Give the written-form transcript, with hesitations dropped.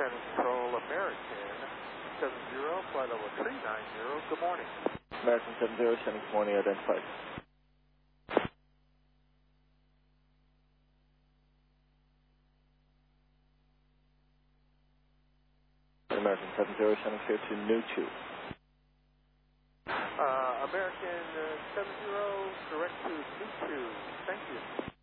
Traffic Control, American 70, flight level 390, good morning. American 70, sending good morning, identified. American 70, sending clear to New 2. American 70, direct to New 2, thank you.